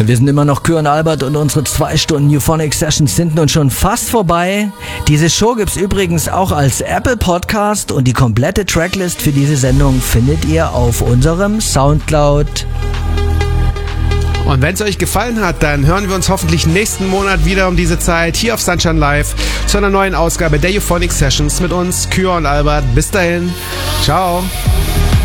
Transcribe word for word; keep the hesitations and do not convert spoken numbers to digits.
Wir sind immer noch Kür und Albert und unsere zwei Stunden Euphonic Sessions sind nun schon fast vorbei. Diese Show gibt's übrigens auch als Apple Podcast und die komplette Tracklist für diese Sendung findet ihr auf unserem Soundcloud. Und wenn es euch gefallen hat, dann hören wir uns hoffentlich nächsten Monat wieder um diese Zeit hier auf Sunshine Live zu einer neuen Ausgabe der Euphonic Sessions mit uns, Kür und Albert. Bis dahin, ciao.